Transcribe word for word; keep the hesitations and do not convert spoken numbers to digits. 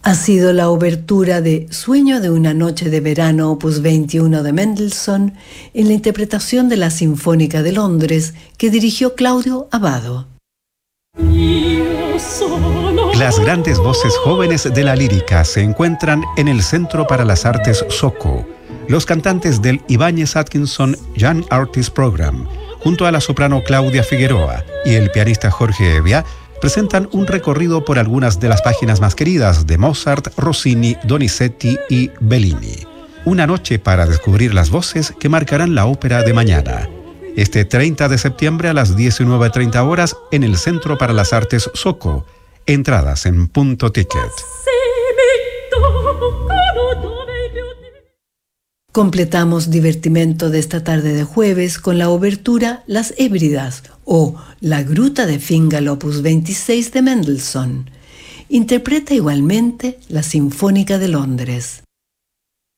Ha sido la obertura de Sueño de una noche de verano, opus veintiuno de Mendelssohn, en la interpretación de la Sinfónica de Londres que dirigió Claudio Abbado. Las grandes voces jóvenes de la lírica se encuentran en el Centro para las Artes Soco. Los cantantes del Ibáñez Atkinson Young Artist Program, junto a la soprano Claudia Figueroa y el pianista Jorge Evia, presentan un recorrido por algunas de las páginas más queridas de Mozart, Rossini, Donizetti y Bellini. Una noche para descubrir las voces que marcarán la ópera de mañana. Este treinta de septiembre a las diecinueve treinta horas en el Centro para las Artes Soco. Entradas en Punto Ticket. Completamos divertimento de esta tarde de jueves con la obertura Las Hébridas o La Gruta de Fingal, opus veintiséis de Mendelssohn. Interpreta igualmente la Sinfónica de Londres.